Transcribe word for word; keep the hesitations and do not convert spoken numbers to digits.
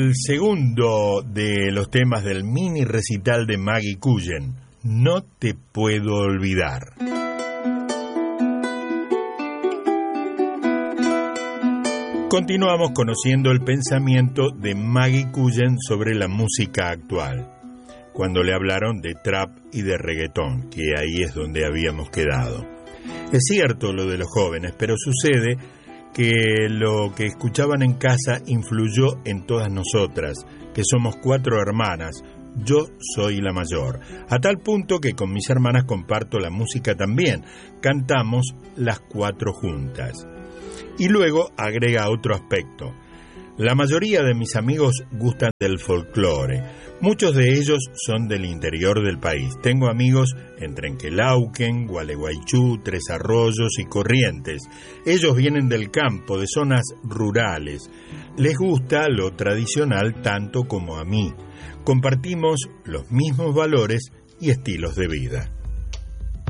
El segundo de los temas del mini recital de Maggie Cullen, No te puedo olvidar. Continuamos conociendo el pensamiento de Maggie Cullen sobre la música actual, cuando le hablaron de trap y de reggaetón, que ahí es donde habíamos quedado. Es cierto lo de los jóvenes, pero sucede que lo que escuchaban en casa influyó en todas nosotras, que somos cuatro hermanas. Yo soy la mayor, a tal punto que con mis hermanas comparto la música también, cantamos las cuatro juntas. Y luego agrega otro aspecto. La mayoría de mis amigos gustan del folclore. Muchos de ellos son del interior del país. Tengo amigos en Trenquelauquen, Gualeguaychú, Tres Arroyos y Corrientes. Ellos vienen del campo, de zonas rurales. Les gusta lo tradicional tanto como a mí. Compartimos los mismos valores y estilos de vida.